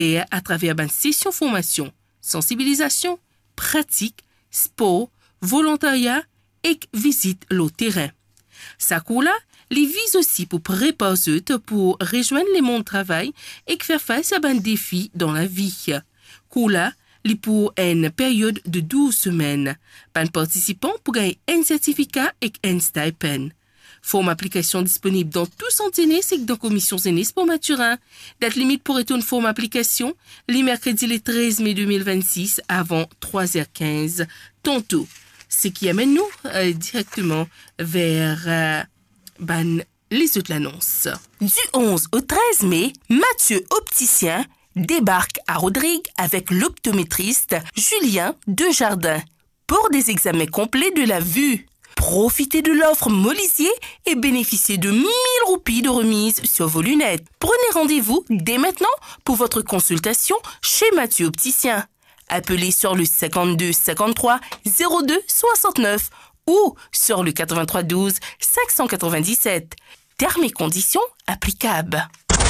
et à travers une session formation, sensibilisation, pratique, sport, volontariat et visite le terrain. Ça cours-là, les vise aussi pour préparer pour rejoindre le monde du travail et faire face à un défi dans la vie. Cours-là, les pour une période de 12 semaines. Les participants pour gagner un certificat et un stipend. Forme application disponible dans tous centenaires et dans commission zénis pour Mathurin. Date limite pour être une forme application, les mercredis le 13 mai 2026 avant 3h15. Tantôt. Ce qui amène nous directement vers les autres annonces. Du 11 au 13 mai, Mathieu Opticien débarque à Rodrigue avec l'optométriste Julien Desjardins pour des examens complets de la vue. Profitez de l'offre Molisier et bénéficiez de 1000 roupies de remise sur vos lunettes. Prenez rendez-vous dès maintenant pour votre consultation chez Mathieu Opticien. Appelez sur le 52 53 02 69 ou sur le 83 12 597. Termes et conditions applicables.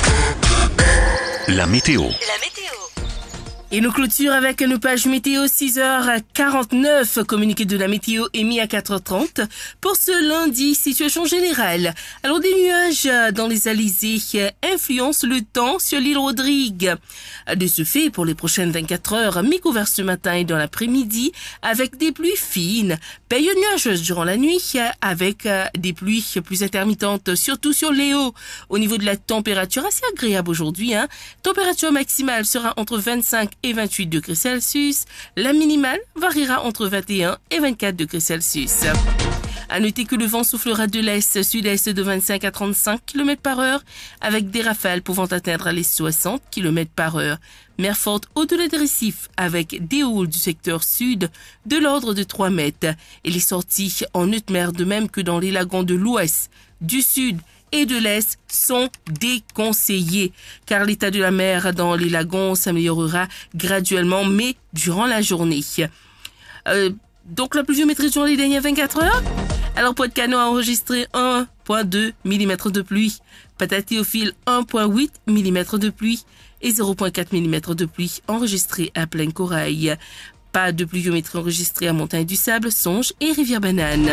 La météo. Et nous clôturons avec une page météo 6h49, communiqué de la météo émis à 4h30. Pour ce lundi, situation générale. Alors des nuages dans les alizés influencent le temps sur l'île Rodrigue. De ce fait, pour les prochaines 24 heures, mi-couvert ce matin et dans l'après-midi, avec des pluies fines. Période nuageuse durant la nuit, avec des pluies plus intermittentes, surtout sur les hauts. Au niveau de la température, assez agréable aujourd'hui. Température maximale sera entre 25 et 28 degrés Celsius. La minimale variera entre 21 et 24 degrés Celsius. À noter que le vent soufflera de l'est-sud-est de 25 à 35 km par heure, avec des rafales pouvant atteindre les 60 km par heure. Mer forte au-delà des récifs, avec des houles du secteur sud de l'ordre de 3 mètres. Et les sorties en haute mer, de même que dans les lagons de l'ouest, du sud et de l'Est sont déconseillés, car l'état de la mer dans les lagons s'améliorera graduellement, mais durant la journée. Donc la pluviométrie durant les dernières 24 heures. Alors Pointe-Cano a enregistré 1,2 mm de pluie, Patate-Théophile 1,8 mm de pluie et 0,4 mm de pluie enregistrés à Plaine-Corail. Pas de pluviométrie enregistrée à Montagne-du-Sable, Songe et Rivière-Banane.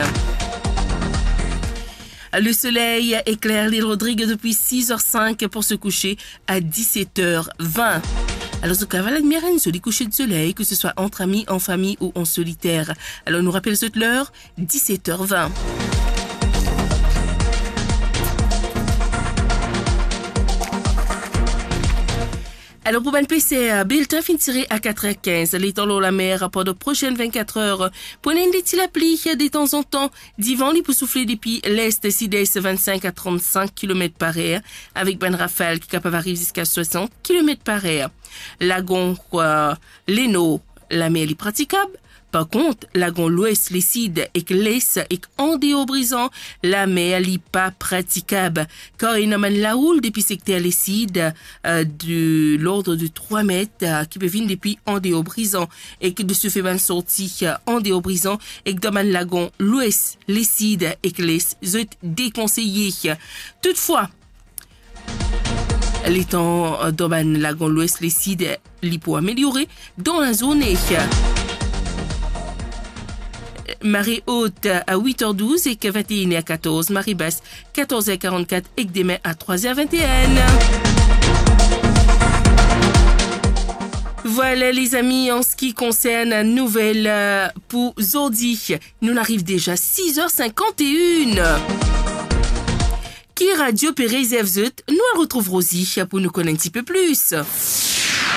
Le soleil éclaire l'île Rodrigue depuis 6h05 pour se coucher à 17h20. Alors, ce cavale admire une jolie coucher de soleil, que ce soit entre amis, en famille ou en solitaire. Alors, nous rappelle cette l'heure, 17h20. Alors, pour PCR, bulletin fin tiré à 4h15. L'étant l'eau la mer pour de prochaines 24 heures. Prenez des petits applis de temps en temps. Divan, il peut souffler depuis l'est, sud-est, 25 à 35 km par heure. Avec ben rafale qui capable arriver jusqu'à 60 km par heure. Lagon, l'Eno, la mer est praticable. Par contre, lagon l'ouest, les cides et l'est et en déobrisant, la mer n'est pas praticable. Car il y a la houle depuis secteur les cides de l'ordre de 3 mètres qui peut venir depuis en déobrisant et que de ce fait une sortie en déobrisant et que dans le lagon l'ouest, les cides et l'est sont déconseillés. Toutefois, les temps dans le lagon l'ouest, les cides, les pour améliorer dans la zone. Marée haute à 8h12 et que 21 à 14. Marée basse 14h44 et que demain à 3h21. Voilà les amis, en ce qui concerne la nouvelle pour Zordi, nous arrive déjà 6h51. Qui Radio Pérez Evzut, nous retrouvons aussi pour nous connaître un petit peu plus.